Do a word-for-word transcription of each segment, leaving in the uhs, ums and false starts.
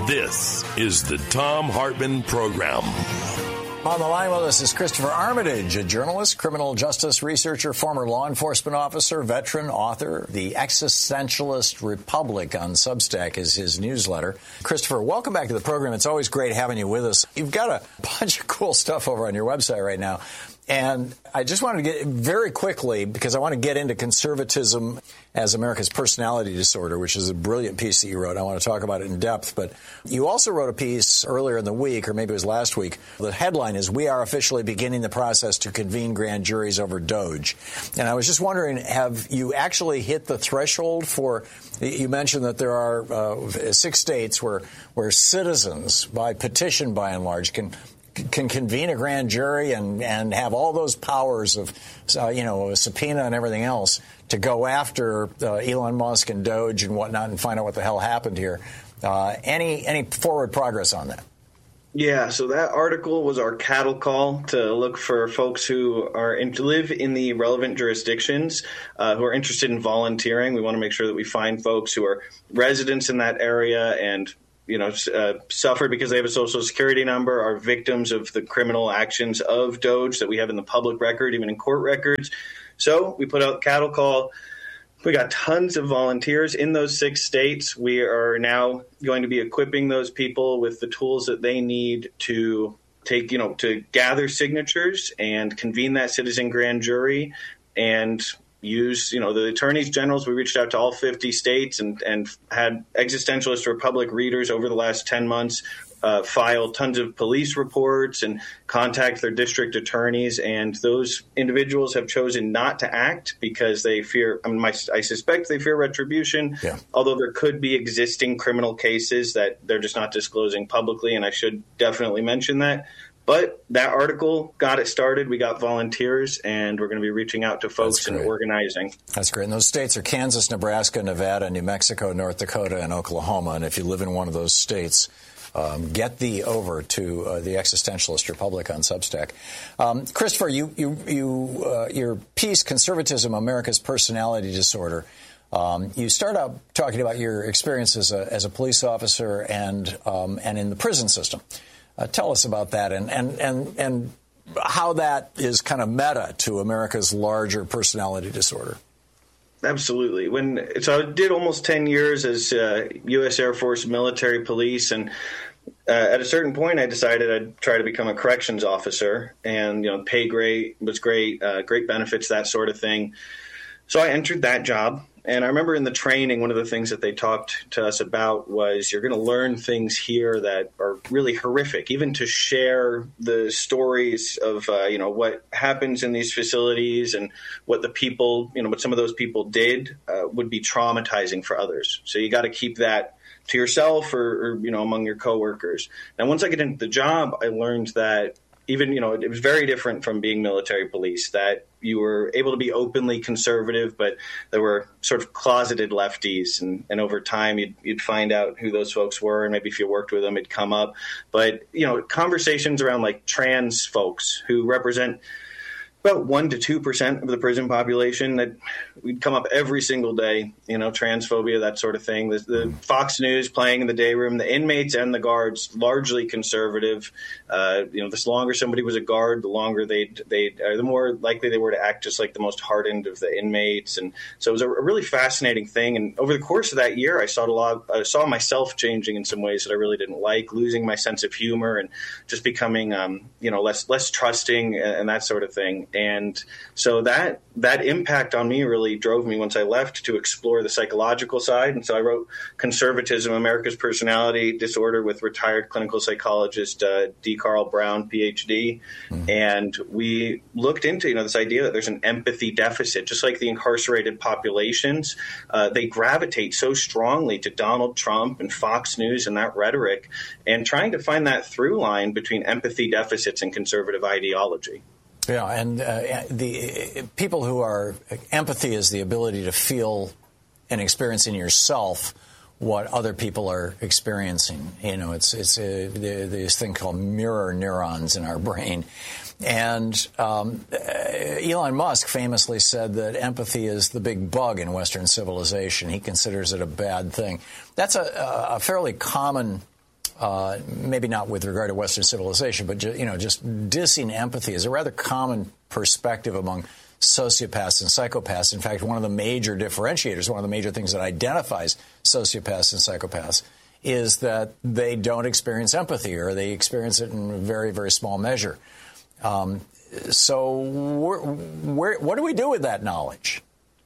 This is the Thom Hartmann Program. On the line with us is Christopher Armitage, a journalist, criminal justice researcher, former law enforcement officer, veteran, author. The Existentialist Republic on Substack is his newsletter. Christopher, welcome back to the program. It's always great having you with us. You've got a bunch of cool stuff over on your website right now. And I just wanted to get very quickly, because I want to get into conservatism as America's personality disorder, which is a brilliant piece that you wrote. I want to talk about it in depth. But you also wrote a piece earlier in the week, or maybe it was last week. The headline is, "We are officially beginning the process to convene grand juries over Doge." And I was just wondering, have you actually hit the threshold for, you mentioned that there are uh, six states where, where citizens, by petition by and large, can can convene a grand jury and, and have all those powers of, uh, you know, a subpoena and everything else to go after uh, Elon Musk and Doge and whatnot and find out what the hell happened here. Uh, any any forward progress on that? Yeah, so that article was our cattle call to look for folks who are in, live in the relevant jurisdictions, uh, who are interested in volunteering. We want to make sure that we find folks who are residents in that area and you know, uh, suffered because they have a social security number, are victims of the criminal actions of Doge that we have in the public record, even in court records. So we put out cattle call. We got tons of volunteers in those six states. We are now going to be equipping those people with the tools that they need to take, you know, to gather signatures and convene that citizen grand jury and use, you know, the attorneys generals. We reached out to all fifty states and, and had Existentialist Republic readers over the last ten months uh, file tons of police reports and contact their district attorneys. And those individuals have chosen not to act because they fear, I mean, my, I suspect they fear retribution, yeah. although there could be existing criminal cases that they're just not disclosing publicly. And I should definitely mention that. But that article got it started. We got volunteers, and we're going to be reaching out to folks and organizing. That's great. And those states are Kansas, Nebraska, Nevada, New Mexico, North Dakota, and Oklahoma. And if you live in one of those states, um, get thee over to uh, the Existentialist Republic on Substack. Um, Christopher, you, you, you, uh, your piece, Conservatism, America's Personality Disorder, um, you start out talking about your experience as a, as a police officer and, um, and in the prison system. Uh, tell us about that and, and, and, and how that is kind of meta to America's larger personality disorder. Absolutely. When so I did almost ten years as uh, U S Air Force military police, and uh, at a certain point I decided I'd try to become a corrections officer, and you know, pay great was great, uh, great benefits, that sort of thing. So I entered that job. And I remember in the training, one of the things that they talked to us about was you're going to learn things here that are really horrific, even to share the stories of, uh, you know, what happens in these facilities and what the people, you know, what some of those people did uh, would be traumatizing for others. So you got to keep that to yourself or, or, you know, among your coworkers. And once I get into the job, I learned that even, you know, it was very different from being military police, that you were able to be openly conservative, but there were sort of closeted lefties. And, and over time, you'd, you'd find out who those folks were. And maybe if you worked with them, it'd come up. But, you know, conversations around like trans folks who represent about one to two percent of the prison population, that would come up every single day, you know, transphobia, that sort of thing. The, the Fox News playing in the day room, the inmates and the guards, largely conservative. Uh, you know, the longer somebody was a guard, the longer they they uh, the more likely they were to act just like the most hardened of the inmates. And so it was a, a really fascinating thing. And over the course of that year, I saw a lot. I saw myself changing in some ways that I really didn't like, losing my sense of humor and just becoming, um, you know, less less trusting and, and that sort of thing. And so that that impact on me really drove me once I left to explore the psychological side. And so I wrote Conservatism, America's Personality Disorder with retired clinical psychologist uh, D. Carl Brown, P H D. Mm-hmm. And we looked into, you know, this idea that there's an empathy deficit, just like the incarcerated populations. Uh, they gravitate so strongly to Donald Trump and Fox News and that rhetoric, and trying to find that through line between empathy deficits and conservative ideology. Yeah, and uh, the uh, people who are empathy is the ability to feel and experience in yourself what other people are experiencing. You know, it's it's a, this thing called mirror neurons in our brain. And um, Elon Musk famously said that empathy is the big bug in Western civilization. He considers it a bad thing. That's a, a fairly common uh, maybe not with regard to Western civilization, but, ju- you know, just dissing empathy is a rather common perspective among sociopaths and psychopaths. In fact, one of the major differentiators, one of the major things that identifies sociopaths and psychopaths is that they don't experience empathy, or they experience it in a very, very small measure. Um, so where, where, what do we do with that knowledge?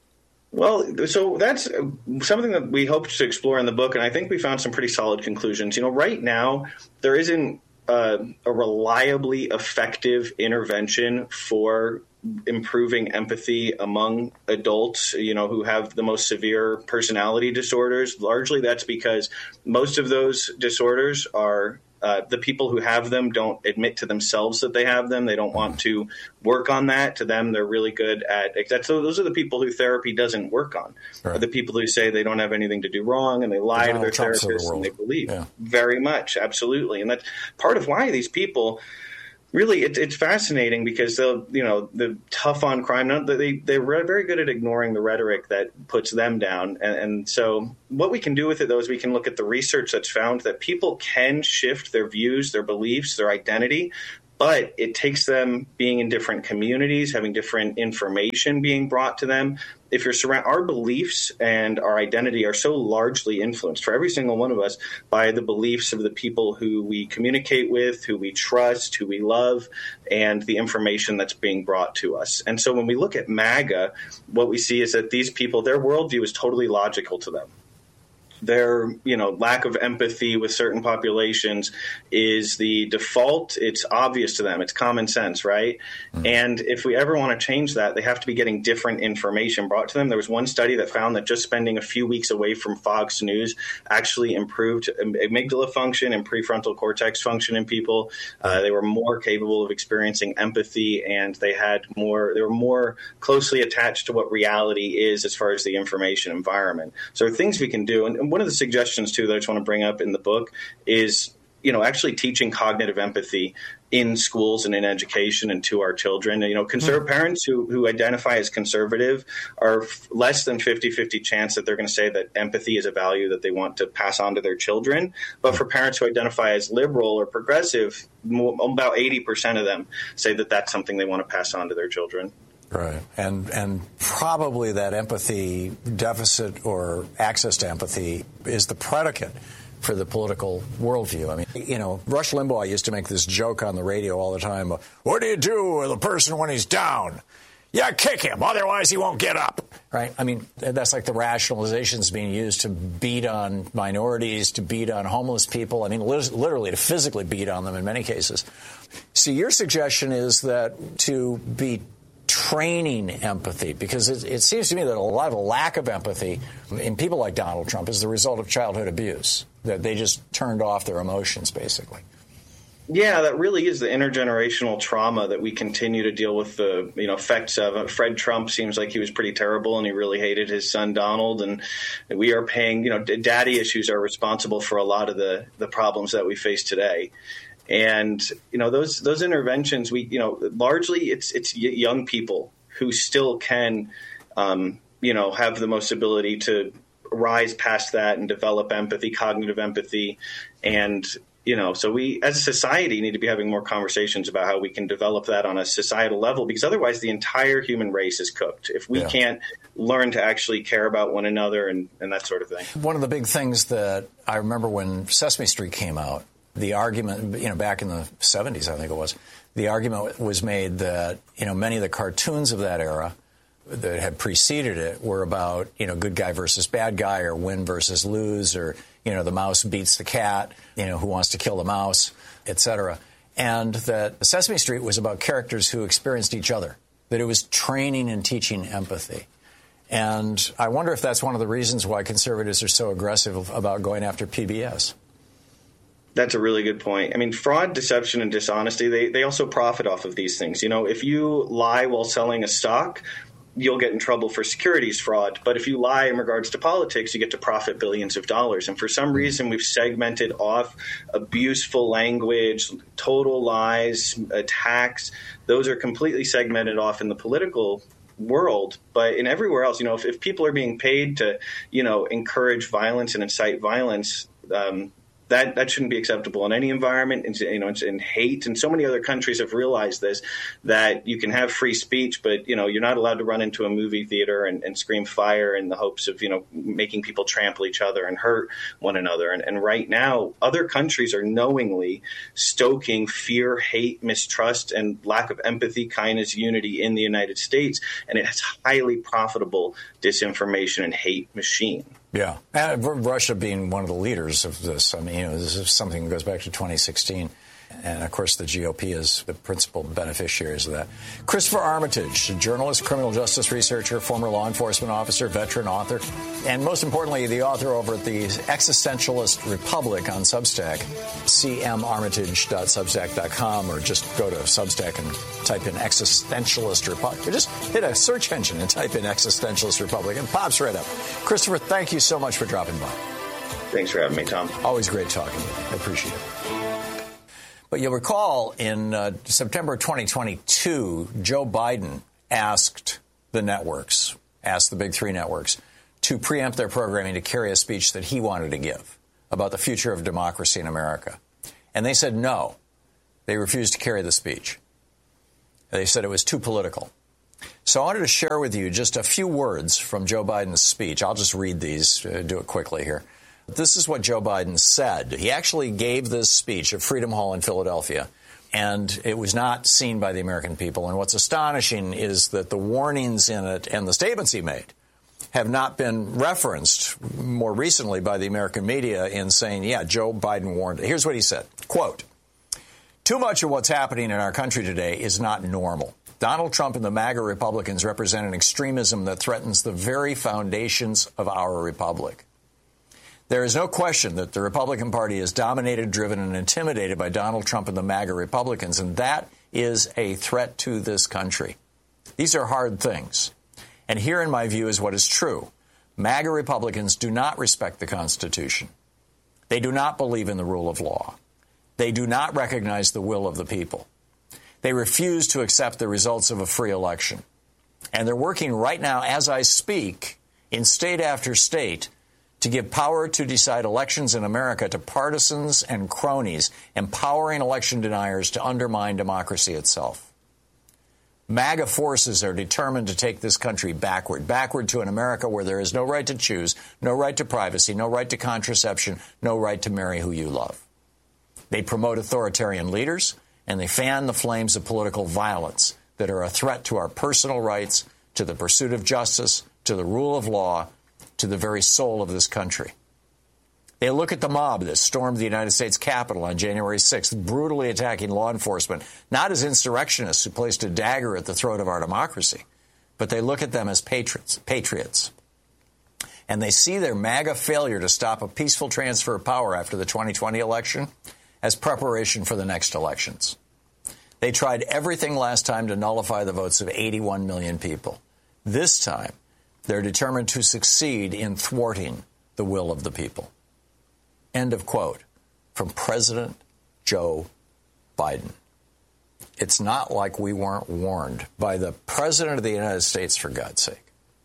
Well, so that's something that we hoped to explore in the book, and I think we found some pretty solid conclusions. You know, right now, there isn't uh, a reliably effective intervention for improving empathy among adults, you know, who have the most severe personality disorders. Largely that's because most of those disorders are Uh, the people who have them don't admit to themselves that they have them. They don't want to work on that. To them, they're really good at that's, those are the people who therapy doesn't work on. Right. Are the people who say they don't have anything to do wrong, and they lie to their therapists, and they believe. Yeah. Very much, absolutely. And that's part of why these people really, it, it's fascinating, because they'll, you know, the tough on crime, they, they're very good at ignoring the rhetoric that puts them down. And, and so what we can do with it, though, is we can look at the research that's found that people can shift their views, their beliefs, their identity, but it takes them being in different communities, having different information being brought to them. If you're surround, our beliefs and our identity are so largely influenced for every single one of us by the beliefs of the people who we communicate with, who we trust, who we love, and the information that's being brought to us. And so when we look at MAGA, what we see is that these people, their worldview is totally logical to them. Their, you know, lack of empathy with certain populations is the default. It's obvious to them. It's common sense, right? Mm-hmm. And if we ever want to change that, they have to be getting different information brought to them. There was one study that found that just spending a few weeks away from Fox News actually improved amygdala function and prefrontal cortex function in people. Uh, they were more capable of experiencing empathy, and they had more. They were more closely attached to what reality is as far as the information environment. So there are things we can do, and one of the suggestions, too, that I just want to bring up in the book is, you know, actually teaching cognitive empathy in schools and in education and to our children. You know, conservative mm-hmm. parents who, who identify as conservative are f- less than fifty-fifty chance that they're going to say that empathy is a value that they want to pass on to their children. But for parents who identify as liberal or progressive, more, about eighty percent of them say that that's something they want to pass on to their children. Right. And and probably that empathy deficit or access to empathy is the predicate for the political worldview. I mean, you know, Rush Limbaugh used to make this joke on the radio all the time. What do you do with a person when he's down? Yeah, kick him. Otherwise, he won't get up. Right. I mean, that's like the rationalizations being used to beat on minorities, to beat on homeless people. I mean, literally to physically beat on them in many cases. So your suggestion is that to be training empathy, because it, it seems to me that a lot of the lack of empathy in people like Donald Trump is the result of childhood abuse, that they just turned off their emotions, basically. Yeah, that really is the intergenerational trauma that we continue to deal with the you know effects of. Fred Trump seems like he was pretty terrible, and he really hated his son Donald, and we are paying, you know, daddy issues are responsible for a lot of the, the problems that we face today. And, you know, those those interventions, we, you know, largely it's it's young people who still can, um, you know, have the most ability to rise past that and develop empathy, cognitive empathy. And, you know, so we as a society need to be having more conversations about how we can develop that on a societal level, because otherwise the entire human race is cooked if we yeah. can't learn to actually care about one another and, and that sort of thing. One of the big things that I remember when Sesame Street came out, the argument, you know, back in the seventies, I think it was, the argument was made that, you know, many of the cartoons of that era that had preceded it were about, you know, good guy versus bad guy, or win versus lose, or, you know, the mouse beats the cat, you know, who wants to kill the mouse, et cetera. And that Sesame Street was about characters who experienced each other, that it was training and teaching empathy. And I wonder if that's one of the reasons why conservatives are so aggressive about going after P B S. That's a really good point. I mean, fraud, deception, and dishonesty, they, they also profit off of these things. You know, if you lie while selling a stock, you'll get in trouble for securities fraud. But if you lie in regards to politics, you get to profit billions of dollars. And for some reason, we've segmented off abuseful language, total lies, attacks. Those are completely segmented off in the political world. But in everywhere else, you know, if, if people are being paid to, you know, encourage violence and incite violence, um, That that shouldn't be acceptable in any environment. And, you know, it's in hate, and so many other countries have realized this, that you can have free speech, but you know you're not allowed to run into a movie theater and, and scream fire in the hopes of you know making people trample each other and hurt one another. And, and right now, other countries are knowingly stoking fear, hate, mistrust, and lack of empathy, kindness, unity in the United States, and it's highly profitable disinformation and hate machine. Yeah, and Russia being one of the leaders of this. I mean, you know, this is something that goes back to twenty sixteen. And, of course, the G O P is the principal beneficiaries of that. Christopher Armitage, a journalist, criminal justice researcher, former law enforcement officer, veteran author, and most importantly, the author over at the Existentialist Republic on Substack, c m armitage dot substack dot com, or just go to Substack and type in Existentialist Republic. Or just hit a search engine and type in Existentialist Republic, and it pops right up. Christopher, thank you so much for dropping by. Thanks for having me, Tom. Always great talking with you. I appreciate it. But you'll recall in uh, September twenty twenty-two, Joe Biden asked the networks, asked the big three networks, to preempt their programming to carry a speech that he wanted to give about the future of democracy in America. And they said no. They refused to carry the speech. They said it was too political. So I wanted to share with you just a few words from Joe Biden's speech. I'll just read these, uh, do it quickly here. This is what Joe Biden said. He actually gave this speech at Freedom Hall in Philadelphia, and it was not seen by the American people. And what's astonishing is that the warnings in it and the statements he made have not been referenced more recently by the American media in saying, yeah, Joe Biden warned. Here's what he said, quote, "Too much of what's happening in our country today is not normal. Donald Trump and the MAGA Republicans represent an extremism that threatens the very foundations of our republic. There is no question that the Republican Party is dominated, driven, and intimidated by Donald Trump and the MAGA Republicans, and that is a threat to this country. These are hard things. And here, in my view, is what is true. MAGA Republicans do not respect the Constitution. They do not believe in the rule of law. They do not recognize the will of the people. They refuse to accept the results of a free election. And they're working right now, as I speak, in state after state, to give power to decide elections in America to partisans and cronies, empowering election deniers to undermine democracy itself. MAGA forces are determined to take this country backward, backward to an America where there is no right to choose, no right to privacy, no right to contraception, no right to marry who you love. They promote authoritarian leaders, and they fan the flames of political violence that are a threat to our personal rights, to the pursuit of justice, to the rule of law, to the very soul of this country. They look at the mob that stormed the United States Capitol on January sixth, brutally attacking law enforcement, not as insurrectionists who placed a dagger at the throat of our democracy, but they look at them as patriots, patriots. And they see their MAGA failure to stop a peaceful transfer of power after the twenty twenty election as preparation for the next elections. They tried everything last time to nullify the votes of eighty-one million people. This time, they're determined to succeed in thwarting the will of the people. End of quote from President Joe Biden. It's not like we weren't warned by the President of the United States, for God's sake.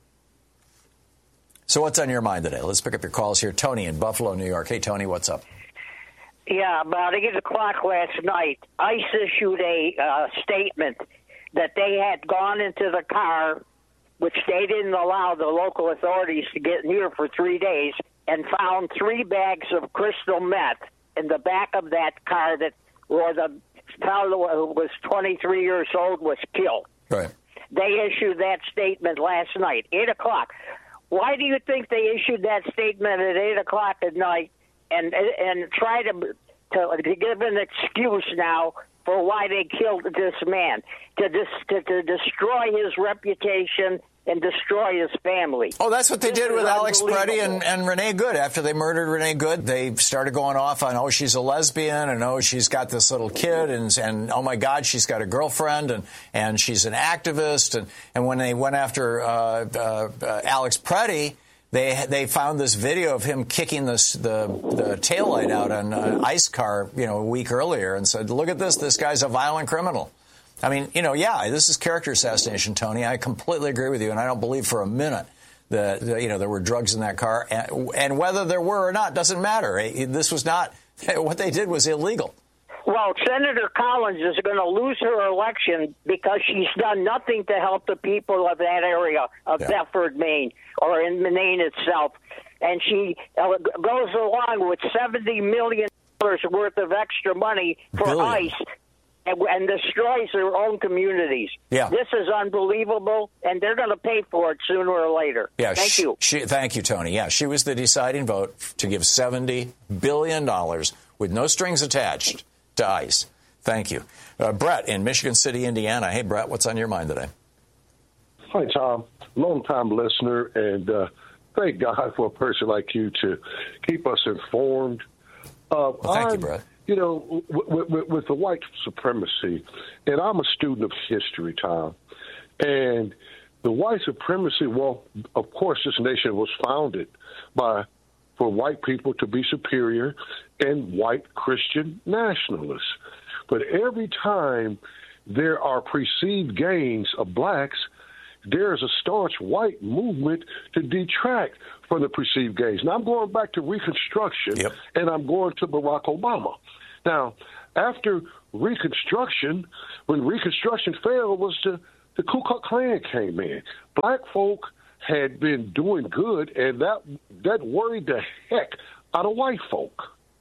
So what's on your mind today? Let's pick up your calls here. Tony in Buffalo, New York. Hey, Tony, what's up? Yeah, about eight o'clock last night, ICE issued a uh, statement that they had gone into the car, which they didn't allow the local authorities to get near for three days, and found three bags of crystal meth in the back of that car that where the fellow who was twenty-three years old was killed. Right. They issued that statement last night, eight o'clock. Why do you think they issued that statement at eight o'clock at night and and try to, to to give an excuse now for why they killed this man, to, dis, to, to destroy his reputation and destroy his family? Oh, that's what they this did with Alex Preddy and, and Renee Good. After they murdered Renee Good, they started going off on, oh, she's a lesbian, and oh, she's got this little kid, and, and oh, my God, she's got a girlfriend, and, and she's an activist. And, and when they went after uh, uh, uh, Alex Preddy, They they found this video of him kicking this, the the taillight out on an ICE car, you know, a week earlier, and said, "Look at this! This guy's a violent criminal." I mean, you know, yeah, this is character assassination, Tony. I completely agree with you, and I don't believe for a minute that, that you know there were drugs in that car, and, and whether there were or not doesn't matter. This was not What they did was illegal. Well, Senator Collins is going to lose her election because she's done nothing to help the people of that area of yeah. Bedford, Maine, or in Maine itself. And she uh, goes along with seventy million dollars worth of extra money for Billion. ICE and, and destroys their own communities. Yeah. This is unbelievable, and they're going to pay for it sooner or later. Yeah, thank she, you. She, thank you, Tony. Yeah, she was the deciding vote to give seventy billion dollars with no strings attached to ICE. Thank you. Uh, Brett in Michigan City, Indiana. Hey, Brett, what's on your mind today? Hi, Tom. Long-time listener, and uh, thank God for a person like you to keep us informed. Uh, well, thank I'm, you, Brett. You know, with, with, with the white supremacy, and I'm a student of history, Tom, and the white supremacy, well, of course, this nation was founded by for white people to be superior and white Christian nationalists. But every time there are perceived gains of blacks, there is a staunch white movement to detract from the perceived gains. Now, I'm going back to Reconstruction, yep. and I'm going to Barack Obama. Now, after Reconstruction, when Reconstruction failed, was the, the Ku Klux Klan came in. Black folk had been doing good, and that that worried the heck out of white folk.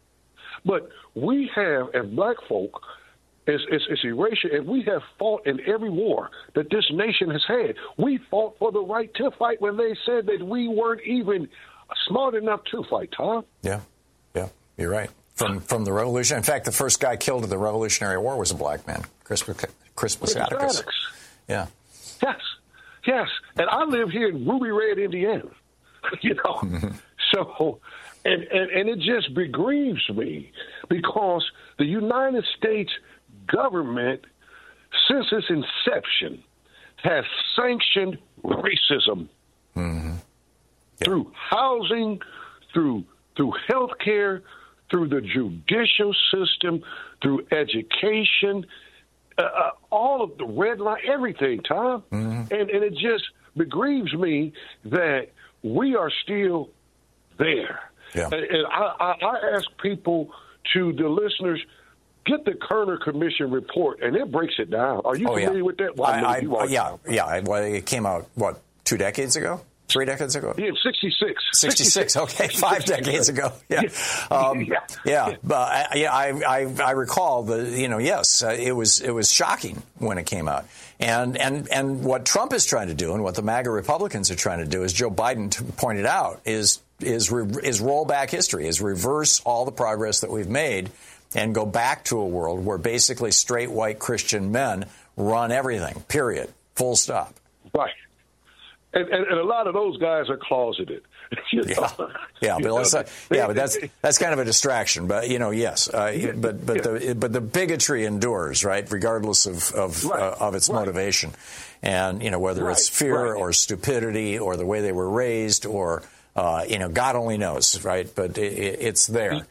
But we have, as black folk, it's, it's, it's erasure, and we have fought in every war that this nation has had. We fought for the right to fight when they said that we weren't even smart enough to fight, Tom. Yeah, yeah, you're right. From from the Revolution. In fact, the first guy killed in the Revolutionary War was a black man, Crispus, Crispus Attucks. Yeah. Yes. Yes, and I live here in Ruby Red, Indiana, you know. Mm-hmm. So, and, and, and it just begrieves me because the United States government, since its inception, has sanctioned racism mm-hmm. yep. through housing, through through health care, through the judicial system, through education, Uh, uh, all of the red line, everything, Tom. Mm-hmm. And, and it just begrieves me that we are still there. Yeah. And, and I, I, I ask people to, the listeners, get the Kerner Commission report, and it breaks it down. Are you oh, familiar yeah. with that? Well, I, I, I, yeah, yeah. Well, it came out, what, two decades ago? Three decades ago? Yeah, sixty-six. sixty-six, okay, five decades ago. Yeah, um, yeah. yeah. But yeah, I, I, I recall the, you know, yes, uh, it was it was shocking when it came out, and and and what Trump is trying to do, and what the MAGA Republicans are trying to do, as Joe Biden t- pointed out, is is re- is roll back history, is reverse all the progress that we've made, and go back to a world where basically straight white Christian men run everything. Period. Full stop. Right. And, and, and a lot of those guys are closeted. You know? Yeah, yeah, but let's not, yeah, but that's that's kind of a distraction. But you know, yes, uh, but but yeah. the but the bigotry endures, right, regardless of of, right. uh, of its right. motivation, and you know whether right. it's fear right. or stupidity or the way they were raised or uh, you know God only knows, right? But it, it, it's there.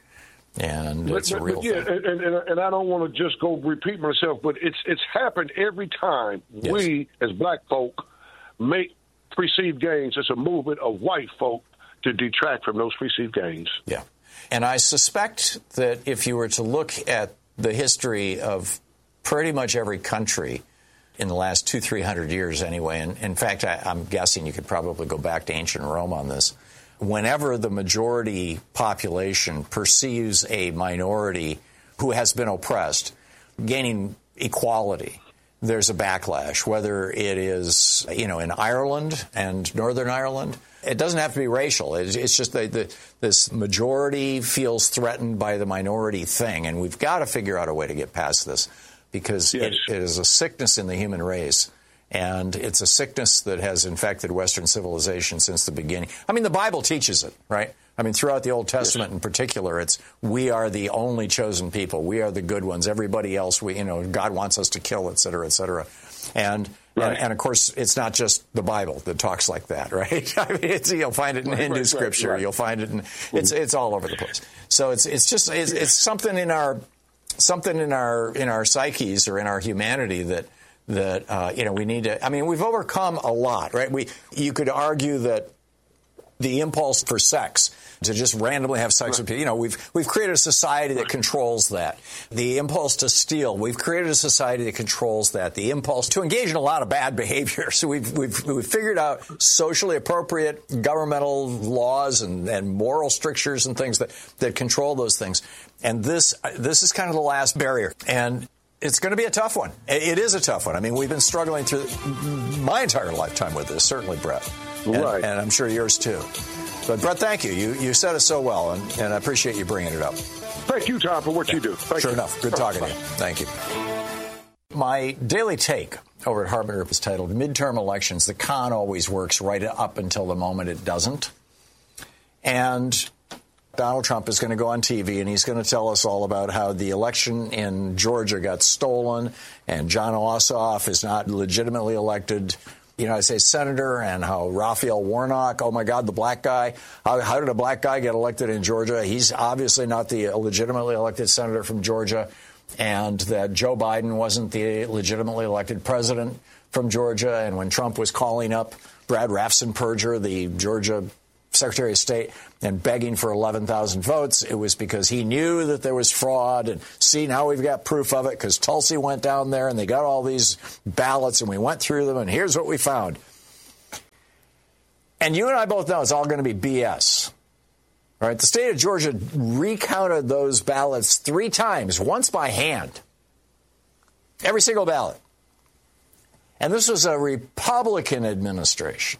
And but, it's a real but yeah, thing. And, and, and I don't want to just go repeat myself, but it's it's happened every time yes. we as black folk make perceived gains. It's a movement of white folk to detract from those perceived gains. Yeah. And I suspect that if you were to look at the history of pretty much every country in the last two, three hundred years anyway, and in fact, I, I'm guessing you could probably go back to ancient Rome on this, whenever the majority population perceives a minority who has been oppressed gaining equality, there's a backlash, whether it is, you know, in Ireland and Northern Ireland. It doesn't have to be racial. It's, it's just that the, this majority feels threatened by the minority thing. And we've got to figure out a way to get past this because yes. it, it is a sickness in the human race. And it's a sickness that has infected Western civilization since the beginning. I mean, the Bible teaches it, right? I mean, throughout the Old Testament yes. in particular, it's we are the only chosen people. We are the good ones. Everybody else, we, you know, God wants us to kill, et cetera, et cetera. And, right. and, and of course, it's not just the Bible that talks like that, right? I mean, it's, you'll find it in right, Hindu right, scripture. Right, right. You'll find it in, it's, it's all over the place. So it's, it's just, it's, it's something in our, something in our, in our psyches or in our humanity that, that, uh, you know, we need to, I mean, we've overcome a lot, right? We, you could argue that the impulse for sex, to just randomly have sex with people. You know, we've we've created a society that controls that. The impulse to steal, we've created a society that controls that. The impulse to engage in a lot of bad behavior. So we've we've, we've figured out socially appropriate governmental laws and, and moral strictures and things that, that control those things. And this this is kind of the last barrier. And it's going to be a tough one. It is a tough one. I mean, we've been struggling through my entire lifetime with this, certainly, Brett. And, right. and I'm sure yours, too. But, Brett, thank you. You you said it so well, and, and I appreciate you bringing it up. Thank you, Tom, for what yeah. you do. Thank sure you. enough. Good talking to you. Thank you. My daily take over at Hartman Group is titled Midterm Elections. The con always works right up until the moment it doesn't. And Donald Trump is going to go on T V, and he's going to tell us all about how the election in Georgia got stolen, and John Ossoff is not legitimately elected United States Senator, and how Raphael Warnock, oh, my God, the black guy, how, how did a black guy get elected in Georgia? He's obviously not the legitimately elected senator from Georgia, and that Joe Biden wasn't the legitimately elected president from Georgia. And when Trump was calling up Brad Raffensperger, the Georgia Secretary of State, and begging for eleven thousand votes, it was because he knew that there was fraud. And see, now we've got proof of it because Tulsi went down there and they got all these ballots and we went through them and here's what we found. And you and I both know it's all going to be B S. All right, the state of Georgia recounted those ballots three times, once by hand. Every single ballot. And this was a Republican administration.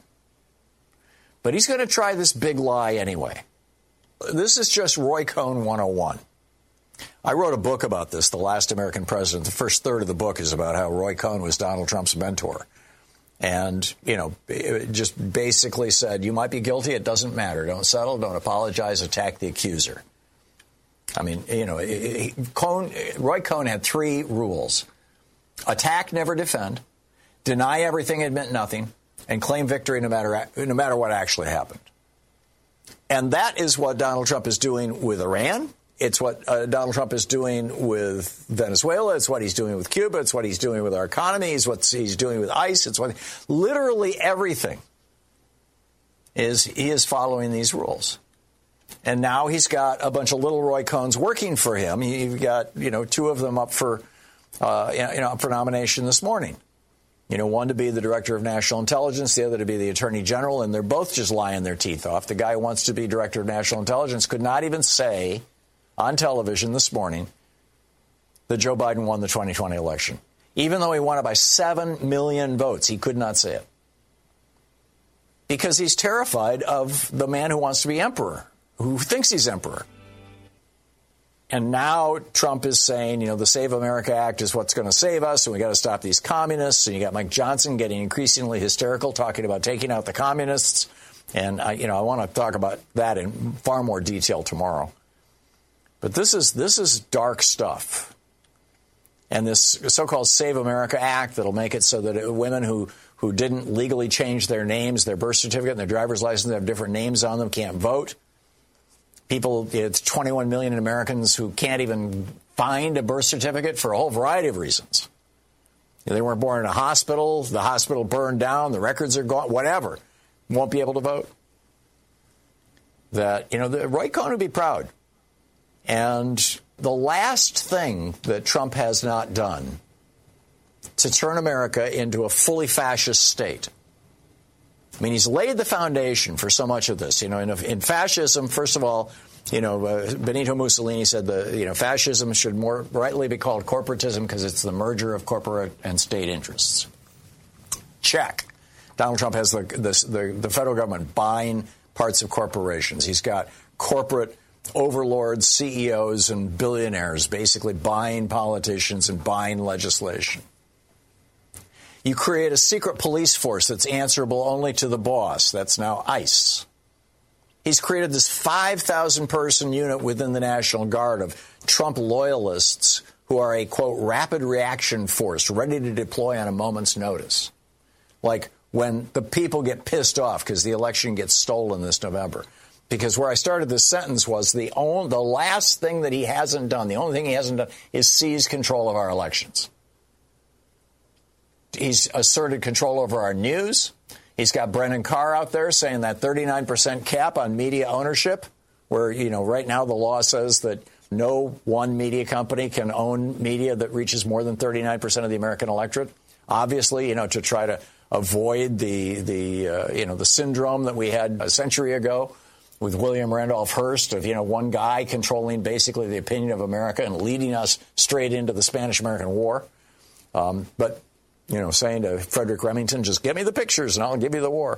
But he's going to try this big lie anyway. This is just Roy Cohn one oh one. I wrote a book about this, The Last American President. The first third of the book is about how Roy Cohn was Donald Trump's mentor. And, you know, it just basically said, you might be guilty, it doesn't matter. Don't settle, don't apologize, attack the accuser. I mean, you know, Cohn, Roy Cohn had three rules. Attack, never defend. Deny everything, admit nothing. And claim victory no matter no matter what actually happened. And that is what Donald Trump is doing with Iran. It's what uh, Donald Trump is doing with Venezuela. It's what he's doing with Cuba. It's what he's doing with our economy. It's what he's doing with ICE. It's what literally everything is he is following these rules. And now he's got a bunch of little Roy Cohns working for him. He's got, you know, two of them up for uh, you know up for nomination this morning. You know, one to be the director of national intelligence, the other to be the attorney general, and they're both just lying their teeth off. The guy who wants to be director of national intelligence could not even say on television this morning that Joe Biden won the twenty twenty election. Even though he won it by seven million votes, he could not say it. Because he's terrified of the man who wants to be emperor, who thinks he's emperor. And now Trump is saying, you know, the Save America Act is what's going to save us, and we got to stop these communists. And you got Mike Johnson getting increasingly hysterical, talking about taking out the communists. And, I, you know, I want to talk about that in far more detail tomorrow. But this is this is dark stuff. And this so-called Save America Act that'll make it so that women who, who didn't legally change their names, their birth certificate and their driver's license have different names on them, can't vote. People, it's twenty-one million Americans who can't even find a birth certificate for a whole variety of reasons. They weren't born in a hospital, the hospital burned down, the records are gone, whatever. Won't be able to vote. That, you know, the, Roy Cohn would be proud. And the last thing that Trump has not done to turn America into a fully fascist state. I mean, he's laid the foundation for so much of this. You know, in, in fascism, first of all, you know, uh, Benito Mussolini said the you know fascism should more rightly be called corporatism because it's the merger of corporate and state interests. Check. Donald Trump has the, the the the federal government buying parts of corporations. He's got corporate overlords, C E Os, and billionaires basically buying politicians and buying legislation. You create a secret police force that's answerable only to the boss. That's now ICE. He's created this five thousand person unit within the National Guard of Trump loyalists who are a, quote, rapid reaction force ready to deploy on a moment's notice. Like when the people get pissed off because the election gets stolen this November. Because where I started this sentence was the only, the last thing that he hasn't done, the only thing he hasn't done is seize control of our elections. He's asserted control over our news. He's got Brennan Carr out there saying that thirty-nine percent cap on media ownership, where, you know, right now the law says that no one media company can own media that reaches more than thirty-nine percent of the American electorate. Obviously, you know, to try to avoid the, the uh, you know, the syndrome that we had a century ago with William Randolph Hearst of, you know, one guy controlling basically the opinion of America and leading us straight into the Spanish-American War. Um, but, you know, saying to Frederick Remington, just give me the pictures and I'll give you the war.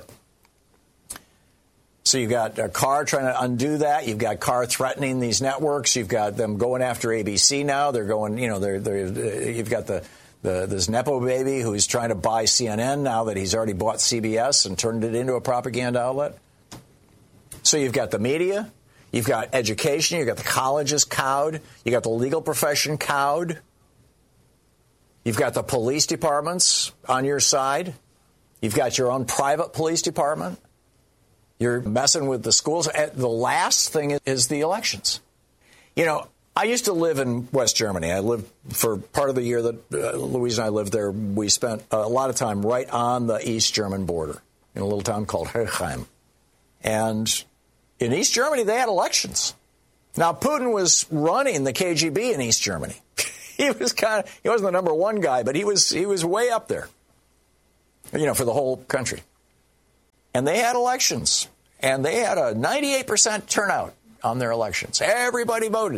So you've got uh, Carr trying to undo that. You've got Carr threatening these networks. You've got them going after A B C now. They're going, you know, they're, they're, uh, you've got the, the this Nepo baby who's trying to buy C N N now that he's already bought C B S and turned it into a propaganda outlet. So you've got the media. You've got education. You've got the colleges cowed. You've got the legal profession cowed. You've got the police departments on your side. You've got your own private police department. You're messing with the schools. The last thing is the elections. You know, I used to live in West Germany. I lived for part of the year that uh, Louise and I lived there. We spent a lot of time right on the East German border in a little town called Herchheim. And in East Germany, they had elections. Now, Putin was running the K G B in East Germany. He was kind of, he wasn't the number one guy, but he was he was way up there, you know, for the whole country. And they had elections, and they had a ninety-eight percent turnout on their elections. Everybody voted.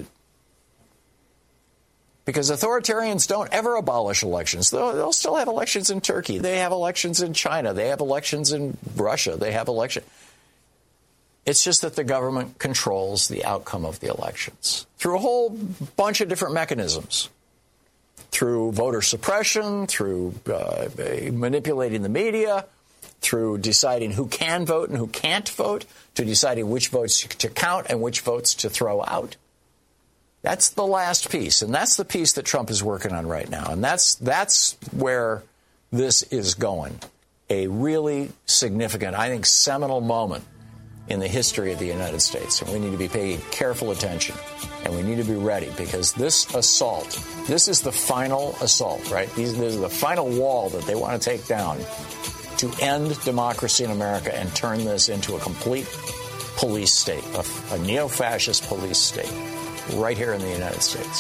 Because authoritarians don't ever abolish elections. They'll, they'll still have elections in Turkey. They have elections in China. They have elections in Russia. They have elections. It's just that the government controls the outcome of the elections through a whole bunch of different mechanisms. Through voter suppression, through uh, manipulating the media, through deciding who can vote and who can't vote, to deciding which votes to count and which votes to throw out. That's the last piece, and that's the piece that Trump is working on right now. And that's that's where this is going. A really significant, I think, seminal moment in the history of the United States. And we need to be paying careful attention. And we need to be ready, because this assault, this is the final assault, right? These, this is the final wall that they want to take down to end democracy in America and turn this into a complete police state, a, a neo-fascist police state, right here in the United States.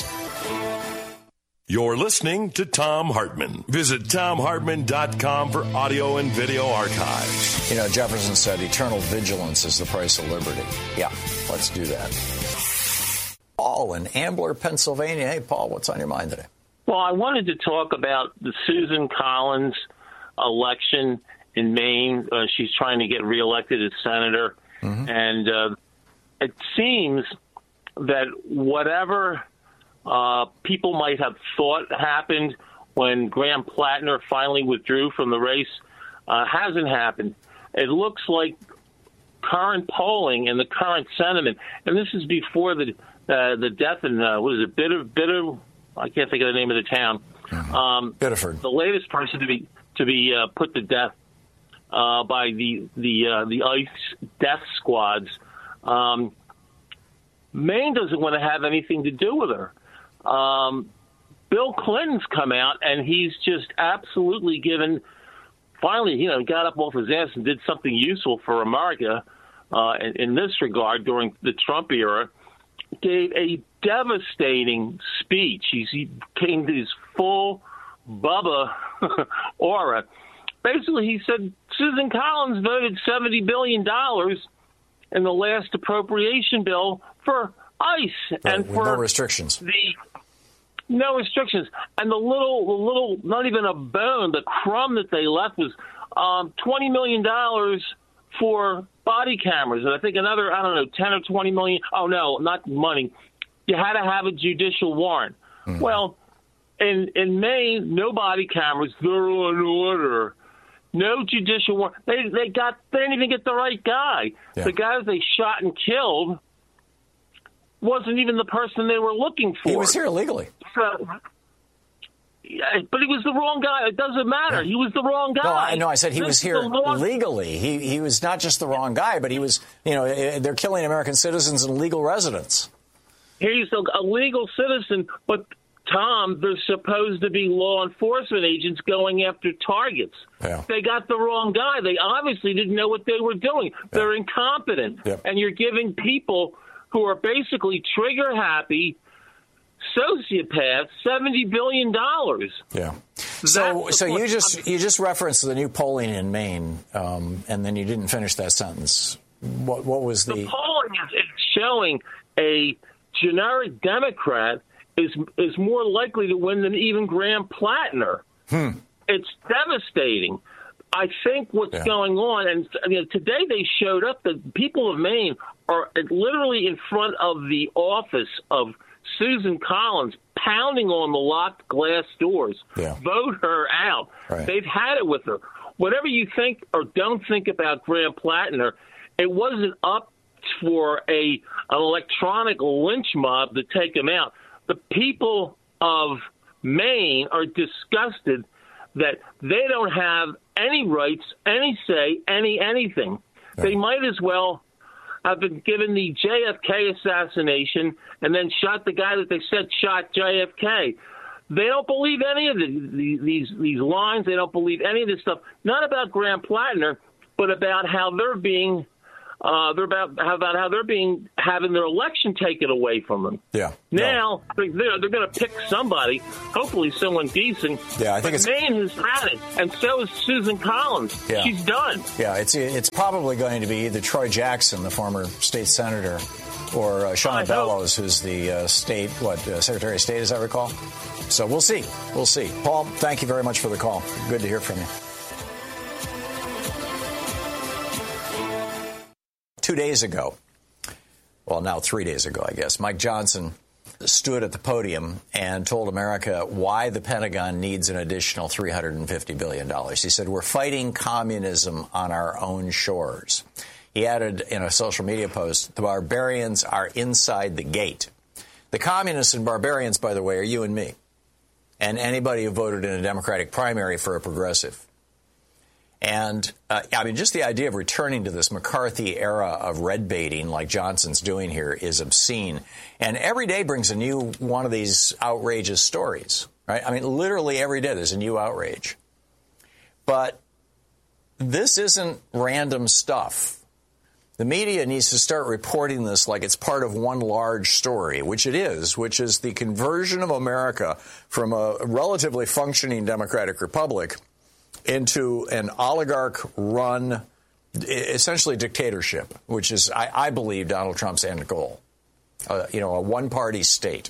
You're listening to Thom Hartmann. Visit Thom Hartmann dot com for audio and video archives. You know, Jefferson said eternal vigilance is the price of liberty. Yeah, let's do that. Paul in Ambler, Pennsylvania. Hey, Paul, what's on your mind today? Well, I wanted to talk about the Susan Collins election in Maine. Uh, she's trying to get reelected as senator. Mm-hmm. And uh, it seems that whatever uh, people might have thought happened when Graham Plattner finally withdrew from the race uh, hasn't happened. It looks like current polling and the current sentiment, and this is before the uh, the death in, uh, what is it, Bitter, Bitter, I can't think of the name of the town. Mm-hmm. Um, Biddeford. The latest person to be to be uh, put to death uh, by the the uh, the ICE death squads. Um, Maine doesn't want to have anything to do with her. Um, Bill Clinton's come out, and he's just absolutely given, finally, you know, got up off his ass and did something useful for America uh, in, in this regard during the Trump era, gave a devastating speech. He's, he came to his full Bubba aura. Basically, he said Susan Collins voted seventy billion dollars in the last appropriation bill for ICE, right, and for no restrictions. The no restrictions, and the little, the little, not even a bone, the crumb that they left was um, twenty million dollars for body cameras, and I think another, I don't know, ten or twenty million. Oh no, not money. You had to have a judicial warrant. Mm-hmm. Well, in in Maine, no body cameras. They're on order. No judicial warrant. They they got they didn't even get the right guy. Yeah. The guy that they shot and killed wasn't even the person they were looking for. He was here illegally. So, yeah, but he was the wrong guy. It doesn't matter. Yeah. He was the wrong guy. No, I know. I said he this was here wrong... legally. He he was not just the wrong guy, but he was, you know, they're killing American citizens and legal residents. He's a, a legal citizen, but Tom, they're supposed to be law enforcement agents going after targets. Yeah. They got the wrong guy. They obviously didn't know what they were doing. Yeah. They're incompetent. Yep. And you're giving people who are basically trigger-happy sociopaths seventy billion dollars. Yeah. So, so you just you just referenced the new polling in Maine, um, and then you didn't finish that sentence. What what was the, the polling is showing a generic Democrat is is more likely to win than even Graham Plattner. Hmm. It's devastating. I think what's yeah. going on, and you know, today they showed up, the people of Maine are literally in front of the office of Susan Collins, pounding on the locked glass doors. Yeah. Vote her out. Right. They've had it with her. Whatever you think or don't think about Graham Plattner, it wasn't up for a an electronic lynch mob to take him out. The people of Maine are disgusted that they don't have any rights, any say, any anything. Yeah. They might as well have been given the J F K assassination and then shot the guy that they said shot J F K. They don't believe any of the, the, these these lines. They don't believe any of this stuff. Not about Graham Plattner, but about how they're being uh, they're about how about how they're being having their election taken away from them. Yeah. Now no. they're they're going to pick somebody, hopefully someone decent. Yeah, I think but it's Maine has had it, and so is Susan Collins. Yeah. She's done. Yeah, it's it's probably going to be either Troy Jackson, the former state senator, or uh, Shauna Bellows, who's the uh, state what uh, Secretary of State, as I recall. So we'll see. We'll see. Paul, thank you very much for the call. Good to hear from you. Two days ago, well, now three days ago, I guess, Mike Johnson stood at the podium and told America why the Pentagon needs an additional three hundred fifty billion dollars. He said, we're fighting communism on our own shores. He added in a social media post, the barbarians are inside the gate. The communists and barbarians, by the way, are you and me, and anybody who voted in a Democratic primary for a progressive. And, uh, I mean, just the idea of returning to this McCarthy era of red baiting like Johnson's doing here is obscene. And every day brings a new one of these outrageous stories, right? I mean, literally every day there's a new outrage. But this isn't random stuff. The media needs to start reporting this like it's part of one large story, which it is, which is the conversion of America from a relatively functioning democratic republic into an oligarch-run, essentially dictatorship, which is, I, I believe, Donald Trump's end goal. Uh, you know, a one-party state.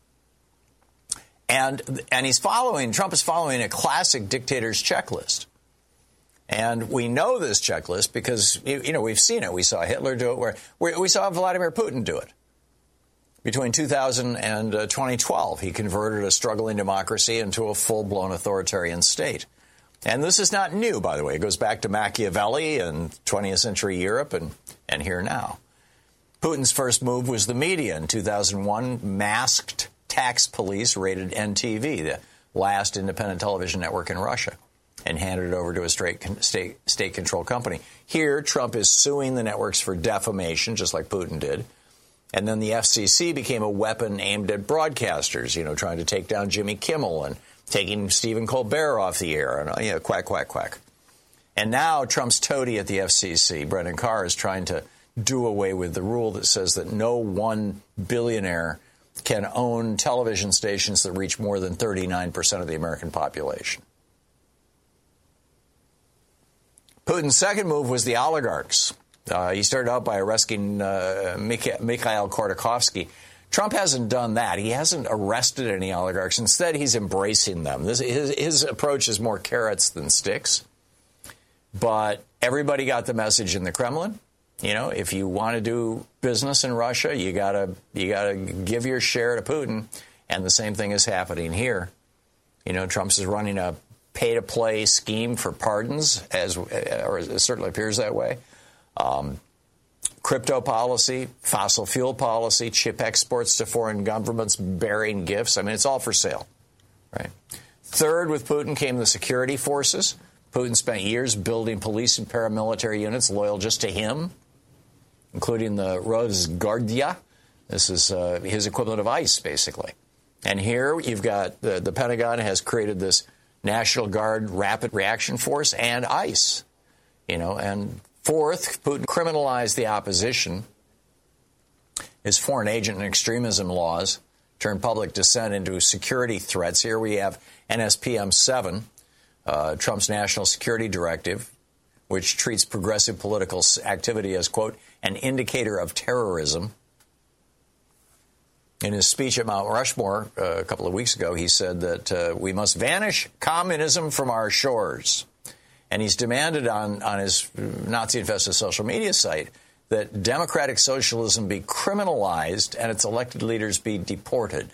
And and he's following, Trump is following a classic dictator's checklist. And we know this checklist because, you, you know, we've seen it. We saw Hitler do it. Where, we, we saw Vladimir Putin do it. Between two thousand and uh, twenty twelve, he converted a struggling democracy into a full-blown authoritarian state. And this is not new, by the way. It goes back to Machiavelli and twentieth century Europe and, and here now. Putin's first move was the media. In two thousand one, masked tax police raided N T V, the last independent television network in Russia, and handed it over to a straight state, state-controlled company. Here, Trump is suing the networks for defamation, just like Putin did. And then the F C C became a weapon aimed at broadcasters, you know, trying to take down Jimmy Kimmel and taking Stephen Colbert off the air, and you know, quack, quack, quack. And now Trump's toady at the F C C, Brendan Carr, is trying to do away with the rule that says that no one billionaire can own television stations that reach more than thirty-nine percent of the American population. Putin's second move was the oligarchs. Uh, he started out by arresting uh, Mikha- Mikhail Khodorkovsky. Trump hasn't done that. He hasn't arrested any oligarchs. Instead, he's embracing them. This, his, his approach is more carrots than sticks. But everybody got the message in the Kremlin. You know, if you want to do business in Russia, you gotta you gotta give your share to Putin. And the same thing is happening here. You know, Trump's is running a pay-to-play scheme for pardons, as or it certainly appears that way. Um, Crypto policy, fossil fuel policy, chip exports to foreign governments, bearing gifts. I mean, it's all for sale, right? Third, with Putin came the security forces. Putin spent years building police and paramilitary units loyal just to him, including the Rosguardia. This is uh, his equivalent of ICE, basically. And here you've got the, the Pentagon has created this National Guard Rapid Reaction Force and ICE. You know, and fourth, Putin criminalized the opposition. His foreign agent and extremism laws turned public dissent into security threats. Here we have N S P M seven, uh, Trump's national security directive, which treats progressive political activity as, quote, an indicator of terrorism. In his speech at Mount Rushmore uh, a couple of weeks ago, he said that uh, we must vanish communism from our shores. And he's demanded on, on his Nazi-infested social media site that democratic socialism be criminalized and its elected leaders be deported.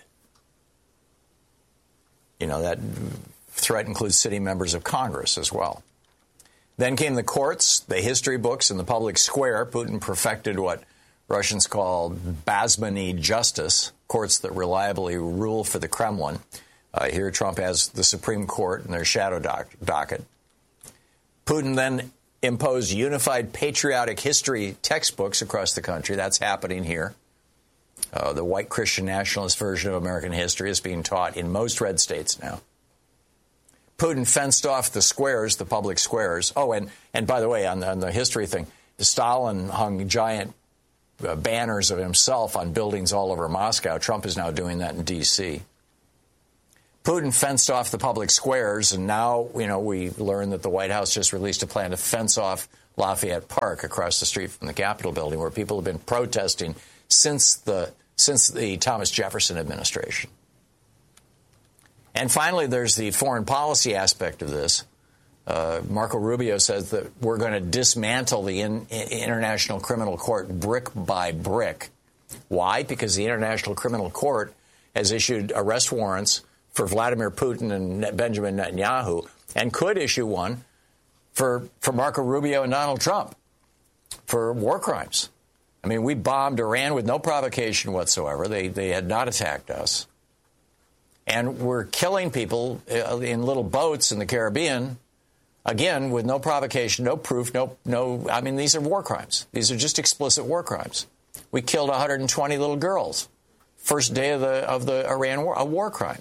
You know, that threat includes sitting members of Congress as well. Then came the courts, the history books, and the public square. Putin perfected what Russians call Basmany justice, courts that reliably rule for the Kremlin. Uh, here Trump has the Supreme Court and their shadow doc- docket. Putin then imposed unified patriotic history textbooks across the country. That's happening here. Uh, the white Christian nationalist version of American history is being taught in most red states now. Putin fenced off the squares, the public squares. Oh, and, and by the way, on the, on the history thing, Stalin hung giant uh, banners of himself on buildings all over Moscow. Trump is now doing that in D C Putin fenced off the public squares, and now, you know, we learned that the White House just released a plan to fence off Lafayette Park across the street from the Capitol building, where people have been protesting since the since the Thomas Jefferson administration. And finally, there's the foreign policy aspect of this. Uh, Marco Rubio says that we're going to dismantle the in, in, International Criminal Court brick by brick. Why? Because the International Criminal Court has issued arrest warrants for Vladimir Putin and Benjamin Netanyahu, and could issue one for, for Marco Rubio and Donald Trump for war crimes. I mean, we bombed Iran with no provocation whatsoever. They, they had not attacked us. And we're killing people in little boats in the Caribbean, again, with no provocation, no proof, no, no. I mean, these are war crimes. These are just explicit war crimes. We killed one hundred twenty little girls. First day of the, of the Iran war, a war crime.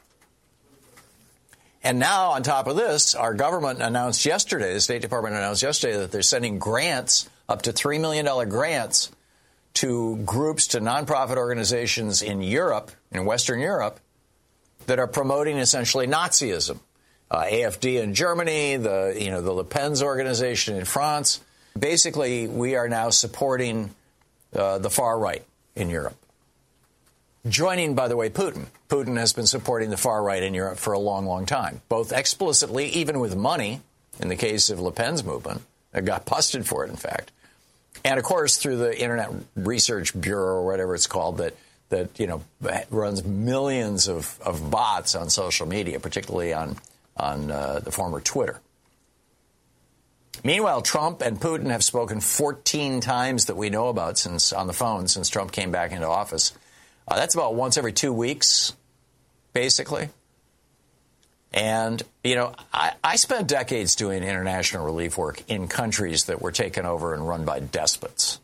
And now, on top of this, our government announced yesterday, the State Department announced yesterday that they're sending grants, up to three million dollars grants, to groups, to nonprofit organizations in Europe, in Western Europe, that are promoting essentially Nazism. Uh, A F D in Germany, the you know the Le Pen's organization in France. Basically, we are now supporting uh, the far right in Europe. Joining, by the way, Putin. Putin has been supporting the far right in Europe for a long, long time, both explicitly, even with money, in the case of Le Pen's movement. It got busted for it, in fact. And, of course, through the Internet Research Bureau, or whatever it's called, that, that you know, runs millions of, of bots on social media, particularly on, on uh, the former Twitter. Meanwhile, Trump and Putin have spoken fourteen times that we know about since on the phone since Trump came back into office. Uh, that's about once every two weeks, basically. And, you know, I, I spent decades doing international relief work in countries that were taken over and run by despots.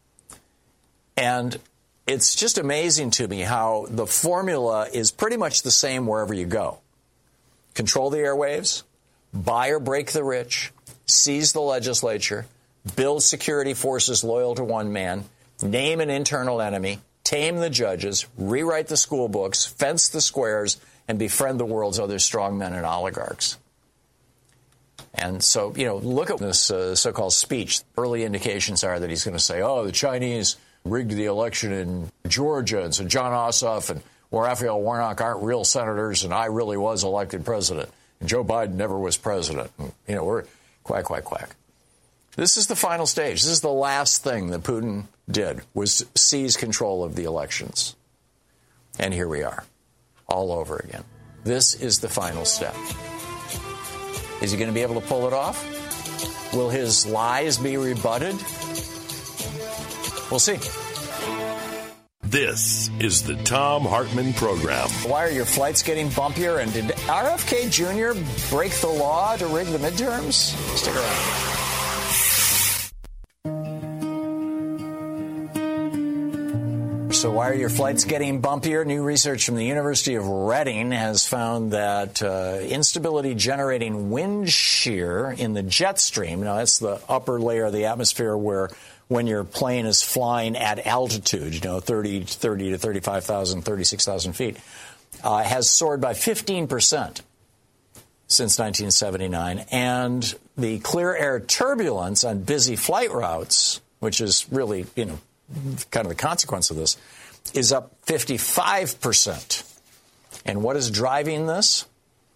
And it's just amazing to me how the formula is pretty much the same wherever you go. Control the airwaves, buy or break the rich, seize the legislature, build security forces loyal to one man, name an internal enemy, tame the judges, rewrite the school books, fence the squares, and befriend the world's other strongmen and oligarchs. And so, you know, look at this uh, so-called speech. Early indications are that he's going to say, oh, the Chinese rigged the election in Georgia, and so John Ossoff and Raphael Warnock aren't real senators, and I really was elected president, and Joe Biden never was president. And, you know, we're quack, quack, quack. This is the final stage. This is the last thing that Putin did, was seize control of the elections. And here we are, all over again. This is the final step. Is he going to be able to pull it off? Will his lies be rebutted? We'll see. This is the Thom Hartmann Program. Why are your flights getting bumpier? And did R F K Junior break the law to rig the midterms? Stick around. So why are your flights getting bumpier? New research from the University of Reading has found that uh, instability generating wind shear in the jet stream, now that's the upper layer of the atmosphere where when your plane is flying at altitude, you know, thirty, thirty to thirty-five thousand, thirty-six thousand feet, uh, has soared by fifteen percent since nineteen seventy-nine. And the clear air turbulence on busy flight routes, which is really, you know, kind of the consequence of this, is up fifty-five percent. And what is driving this?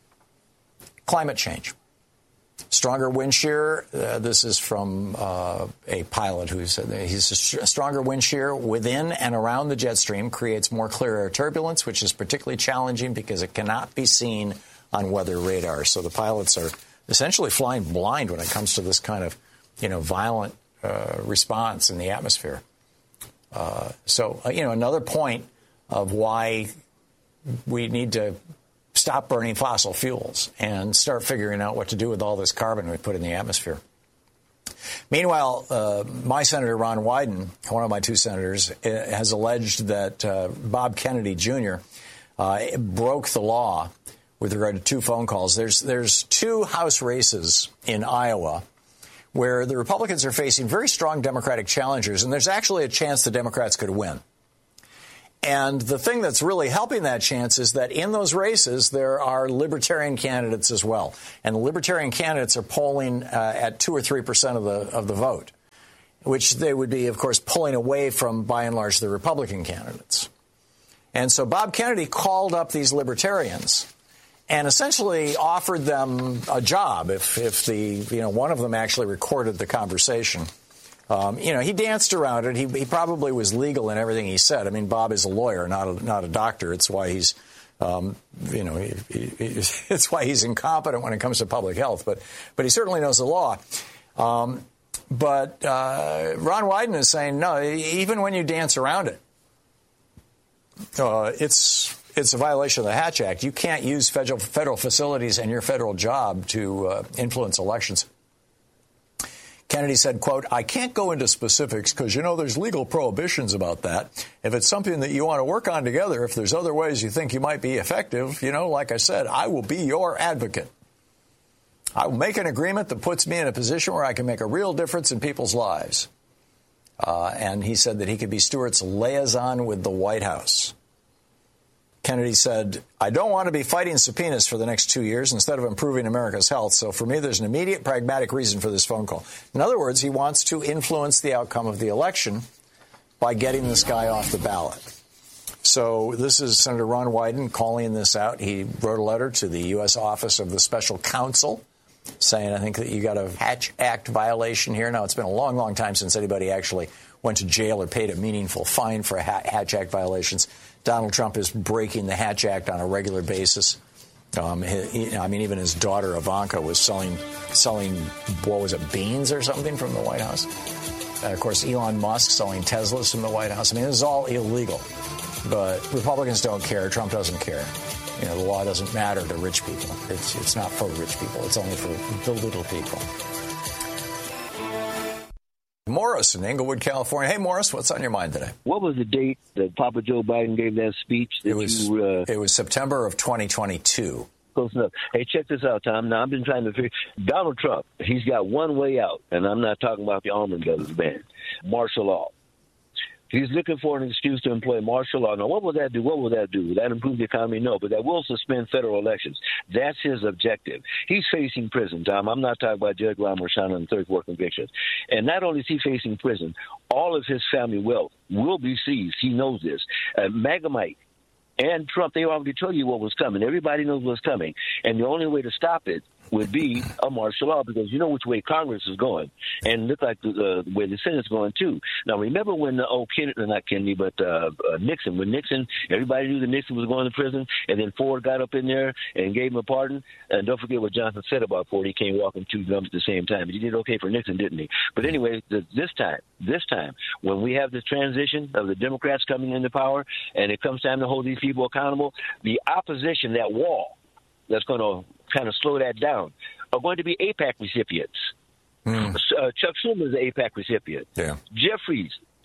Climate change. Stronger wind shear, uh, this is from uh, a pilot who said that he's a stronger wind shear within and around the jet stream creates more clear air turbulence, which is particularly challenging because it cannot be seen on weather radar. So the pilots are essentially flying blind when it comes to this kind of, you know, violent uh, response in the atmosphere. Uh, so, uh, you know, another point of why we need to stop burning fossil fuels and start figuring out what to do with all this carbon we put in the atmosphere. Meanwhile, uh, my Senator Ron Wyden, one of my two senators, has alleged that uh, Bob Kennedy Junior uh, broke the law with regard to two phone calls. There's there's two House races in Iowa where the Republicans are facing very strong Democratic challengers, and there's actually a chance the Democrats could win. And the thing that's really helping that chance is that in those races, there are libertarian candidates as well. And the libertarian candidates are polling uh, at two or three percent of the of the vote, which they would be, of course, pulling away from, by and large, the Republican candidates. And so Bob Kennedy called up these libertarians and essentially offered them a job if, if the, you know, one of them actually recorded the conversation. Um, you know, he danced around it. He, he probably was legal in everything he said. I mean, Bob is a lawyer, not a, not a doctor. It's why he's, um, you know, he, he, it's why he's incompetent when it comes to public health. But, but he certainly knows the law. Um, but uh, Ron Wyden is saying, no, even when you dance around it, uh, it's it's a violation of the Hatch Act. You can't use federal federal facilities and your federal job to uh, influence elections. Kennedy said, quote, I can't go into specifics because, you know, there's legal prohibitions about that. If it's something that you want to work on together, if there's other ways you think you might be effective, you know, like I said, I will be your advocate. I will make an agreement that puts me in a position where I can make a real difference in people's lives. Uh, and he said that he could be Stewart's liaison with the White House. Kennedy said, I don't want to be fighting subpoenas for the next two years instead of improving America's health. So for me, there's an immediate pragmatic reason for this phone call. In other words, he wants to influence the outcome of the election by getting this guy off the ballot. So this is Senator Ron Wyden calling this out. He wrote a letter to the U S Office of the Special Counsel saying, I think that you got a Hatch Act violation here. Now, it's been a long, long time since anybody actually went to jail or paid a meaningful fine for Hatch Act violations. Donald Trump is breaking the Hatch Act on a regular basis. Um, he, I mean, even his daughter Ivanka was selling, selling, what was it, beans or something from the White House. Uh, of course, Elon Musk selling Teslas from the White House. I mean, this is all illegal. But Republicans don't care. Trump doesn't care. You know, the law doesn't matter to rich people. It's it's not for rich people. It's only for the little people. Morris in Inglewood, California. Hey, Morris, what's on your mind today? What was the date that Papa Joe Biden gave that speech? That it was you, uh, it was September of twenty twenty-two. Close enough. Hey, check this out, Tom. Now, I've been trying to figure Donald Trump, he's got one way out, and I'm not talking about the Allman Brothers band, martial law. He's looking for an excuse to employ martial law. Now, what will that do? What will that do? Will that improve the economy? No, but that will suspend federal elections. That's his objective. He's facing prison, Tom. I'm not talking about Judge Ron Marchand on the third court conviction. And not only is he facing prison, all of his family wealth will be seized. He knows this. Uh, Magamite and Trump, they already told you what was coming. Everybody knows what's coming. And the only way to stop it would be a martial law, because you know which way Congress is going, and look like the, uh, the way the Senate's going too. Now, remember when uh, oh Kennedy, not Kennedy, but uh, uh, Nixon, when Nixon, everybody knew that Nixon was going to prison, and then Ford got up in there and gave him a pardon. And don't forget what Johnson said about Ford. He came walking two drums at the same time. He did okay for Nixon, didn't he? But anyway, the, this time, this time, when we have this transition of the Democrats coming into power, and it comes time to hold these people accountable, the opposition, that wall that's going to kind of slow that down, are going to be AIPAC recipients. Mm. Uh, Chuck Schumer is an AIPAC recipient. Yeah. Jeffries,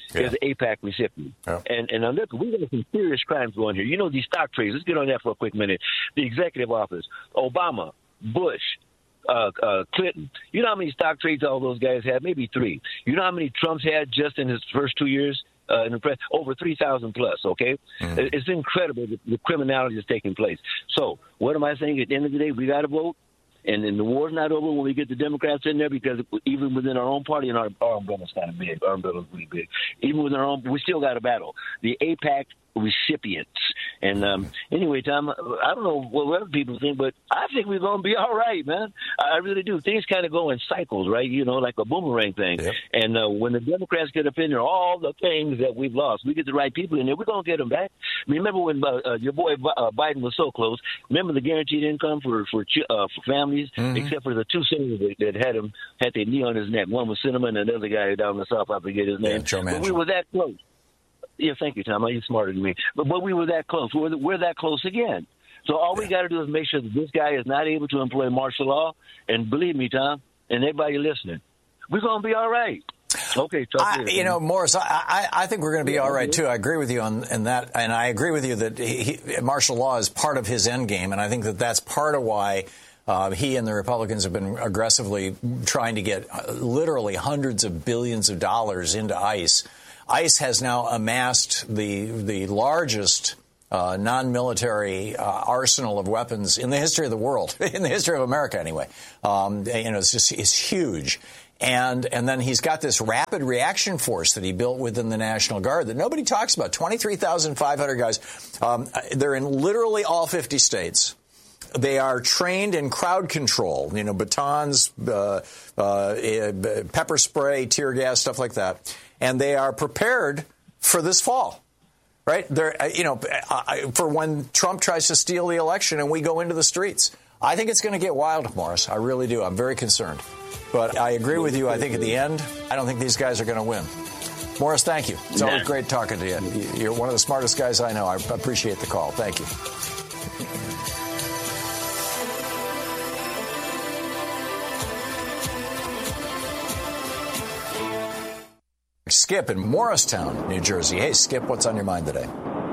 yeah. is an AIPAC recipient. Yeah. And and now look, we got some serious crimes going here. You know, these stock trades. Let's get on that for a quick minute. The executive office, Obama, Bush, uh, uh, Clinton. You know how many stock trades all those guys had? Maybe three. You know how many Trump's had just in his first two years? Uh, in the press, over three thousand plus, okay? Mm. It's incredible the, the criminality that's taking place. So what am I saying? At the end of the day, we got to vote. And then the war's not over when we get the Democrats in there, because even within our own party, and our, our umbrella's kind of big, our umbrella's really big, even within our own, we still got a battle. The AIPAC recipients. And um, anyway, Tom, I don't know what other people think, but I think we're going to be all right, man. I really do. Things kind of go in cycles, right? You know, like a boomerang thing. Yep. And uh, when the Democrats get up in there, all the things that we've lost, we get the right people in there, we're going to get them back. Remember when uh, uh, your boy uh, Biden was so close? Remember the guaranteed income for for, uh, for families, mm-hmm. except for the two senators that had him had their knee on his neck. One was Sinema, and another guy down in the South, I forget his name. Yeah, but we were that close. Yeah, thank you, Tom. You're smarter than me. But, but we were that close. We're, we're that close again. So all we got to do is make sure that this guy is not able to employ martial law. And believe me, Tom, and everybody listening, we're going to be all right. Okay, talk I, you know, Morris, I, I, I think we're going to be all right, too. I agree with you on, on that. And I agree with you that he, he, martial law is part of his end game. And I think that that's part of why uh, he and the Republicans have been aggressively trying to get uh, literally hundreds of billions of dollars into ICE. ICE has now amassed the the largest uh, non-military uh, arsenal of weapons in the history of the world, in the history of America, anyway. Um, you know, it's just it's huge, and and then he's got this rapid reaction force that he built within the National Guard that nobody talks about. twenty-three thousand five hundred guys. Um, they're in literally all fifty states. They are trained in crowd control, you know, batons, uh, uh, pepper spray, tear gas, stuff like that. And they are prepared for this fall, right? They're, you know, for when Trump tries to steal the election and we go into the streets. I think it's going to get wild, Morris. I really do. I'm very concerned. But I agree with you. I think at the end, I don't think these guys are going to win. Morris, thank you. It's always great talking to you. You're one of the smartest guys I know. I appreciate the call. Thank you. Skip in Morristown, New Jersey. Hey, Skip, what's on your mind today?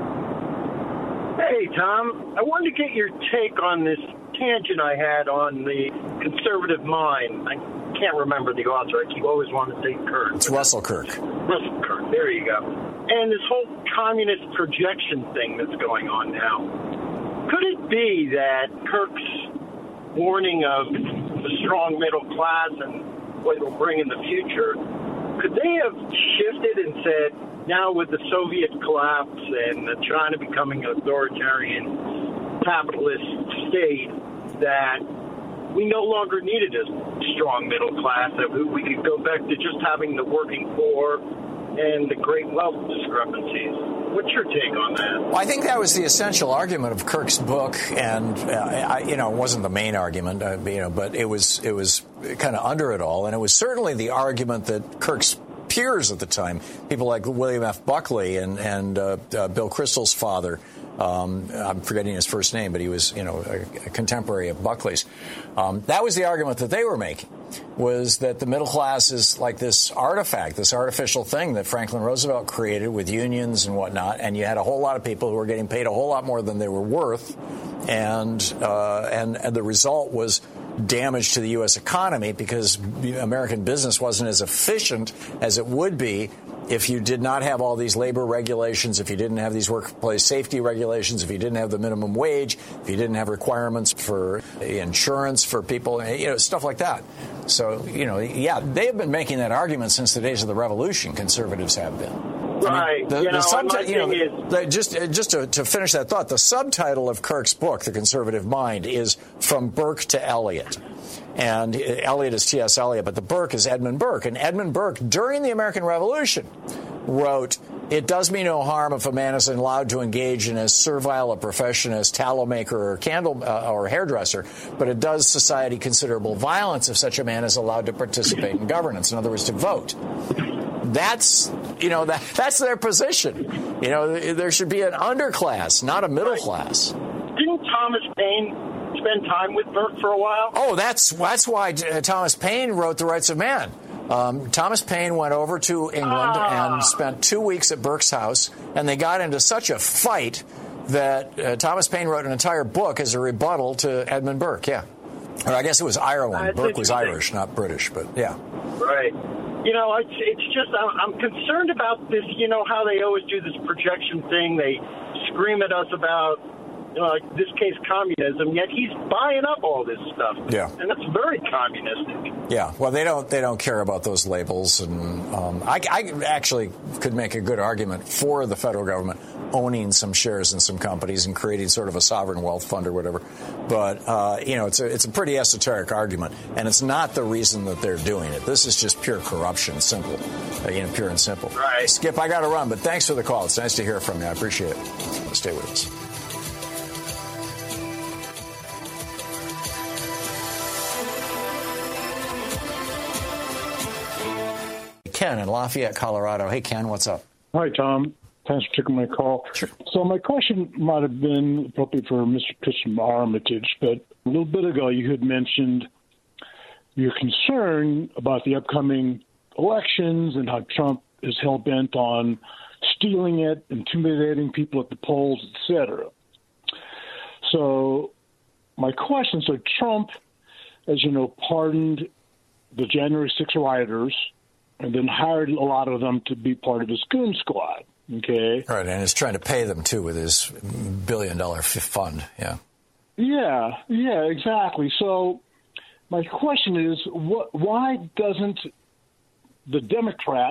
Hey, Tom. I wanted to get your take on this tangent I had on the conservative mind. I can't remember the author. I keep always wanting to say Kirk. It's Russell Kirk. Russell Kirk. There you go. And this whole communist projection thing that's going on now. Could it be that Kirk's warning of the strong middle class and what it'll bring in the future, could they have shifted and said, now with the Soviet collapse and China becoming an authoritarian capitalist state, that we no longer needed a strong middle class, that we could go back to just having the working poor and the great wealth discrepancies? What's your take on that? Well, I think that was the essential argument of Kirk's book, and uh, I, you know, it wasn't the main argument, uh, you know, but it was it was kind of under it all, and it was certainly the argument that Kirk's peers at the time, people like William F. Buckley and and uh, uh, Bill Kristol's father. Um, I'm forgetting his first name, but he was, you know, a, a contemporary of Buckley's. Um, that was the argument that they were making, was that the middle class is like this artifact, this artificial thing that Franklin Roosevelt created with unions and whatnot, and you had a whole lot of people who were getting paid a whole lot more than they were worth, and uh, and, and the result was damage to the U S economy because American business wasn't as efficient as it would be if you did not have all these labor regulations, if you didn't have these workplace safety regulations, if you didn't have the minimum wage, if you didn't have requirements for insurance for people, you know, stuff like that. So, you know, yeah, they have been making that argument since the days of the Revolution, conservatives have been. Right. I mean, the, you the know, subti- you know, is- the, just just to, to finish that thought, the subtitle of Kirk's book, The Conservative Mind, is From Burke to Eliot. And Eliot is T S. Eliot, but the Burke is Edmund Burke. And Edmund Burke, during the American Revolution, wrote, "It does me no harm if a man is allowed to engage in as servile a profession as tallow maker or candle uh, or hairdresser, but it does society considerable violence if such a man is allowed to participate in governance." In other words, to vote. That's, you know, that that's their position. You know, there should be an underclass, not a middle class. Didn't Thomas Paine spend time with Burke for a while? Oh, that's that's why Thomas Paine wrote The Rights of Man. Um, Thomas Paine went over to England ah. and spent two weeks at Burke's house, and they got into such a fight that uh, Thomas Paine wrote an entire book as a rebuttal to Edmund Burke, yeah. Or I guess it was Ireland. That's Burke was Irish, not British, but yeah. Right. You know, it's, it's just, I'm, I'm concerned about this, you know, how they always do this projection thing. They scream at us about, you know, like this case, communism, yet he's buying up all this stuff. Yeah. And that's very communistic. Yeah, well, they don't they don't care about those labels. And um, I, I actually could make a good argument for the federal government owning some shares in some companies and creating sort of a sovereign wealth fund or whatever. But, uh, you know, it's a, it's a pretty esoteric argument, and it's not the reason that they're doing it. This is just pure corruption, simple, uh, you know, pure and simple. Right. Skip, I got to run, but thanks for the call. It's nice to hear from you. I appreciate it. Stay with us. Ken in Lafayette, Colorado. Hey, Ken, what's up? Hi, Tom. Thanks for taking my call. Sure. So my question might have been appropriate for Mister Christopher Armitage, but a little bit ago you had mentioned your concern about the upcoming elections and how Trump is hell-bent on stealing it, intimidating people at the polls, et cetera. So my question, so Trump, as you know, pardoned the January sixth rioters and then hired a lot of them to be part of his goon squad, okay? Right, and he's trying to pay them, too, with his billion-dollar fund, yeah. Yeah, yeah, exactly. So my question is, what, why doesn't the Democrats